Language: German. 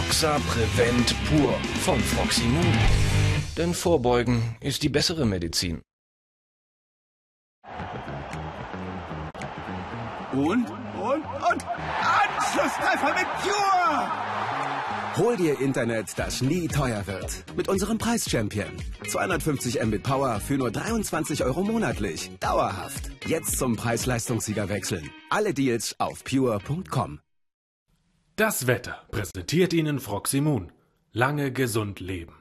Roxa Prevent Pur von Froximum. Denn Vorbeugen ist die bessere Medizin. Und Anschlusstreffer mit Pure! Hol dir Internet, das nie teuer wird. Mit unserem Preis-Champion. 250 Mbit Power für nur 23 € monatlich. Dauerhaft. Jetzt zum Preis-Leistungssieger wechseln. Alle Deals auf pure.com. Das Wetter präsentiert Ihnen Froximum. Lange gesund leben.